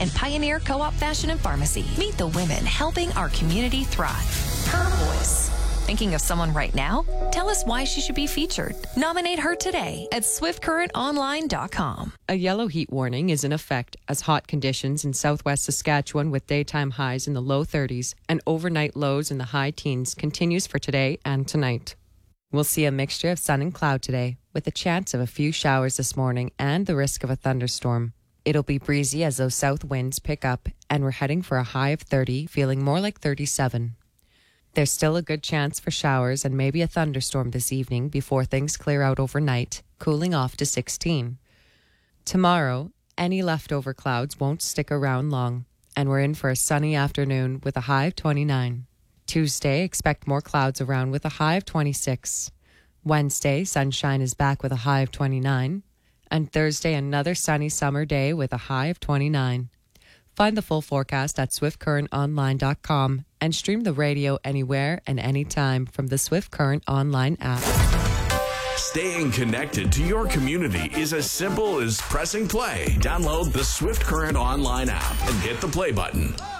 and Pioneer Co-op Fashion and Pharmacy. Meet the women helping our community thrive. Her voice. Thinking of someone right now? Tell us why she should be featured. Nominate her today at swiftcurrentonline.com. A yellow heat warning is in effect as hot conditions in southwest Saskatchewan with daytime highs in the low 30s and overnight lows in the high teens continues for today and tonight. We'll see a mixture of sun and cloud today with a chance of a few showers this morning and the risk of a thunderstorm. It'll be breezy as those south winds pick up and we're heading for a high of 30, feeling more like 37. There's still a good chance for showers and maybe a thunderstorm this evening before things clear out overnight, cooling off to 16. Tomorrow, any leftover clouds won't stick around long, and we're in for a sunny afternoon with a high of 29. Tuesday, expect more clouds around with a high of 26. Wednesday, sunshine is back with a high of 29. And Thursday, another sunny summer day with a high of 29. Find the full forecast at swiftcurrentonline.com and stream the radio anywhere and anytime from the Swift Current Online app. Staying connected to your community is as simple as pressing play. Download the Swift Current Online app and hit the play button.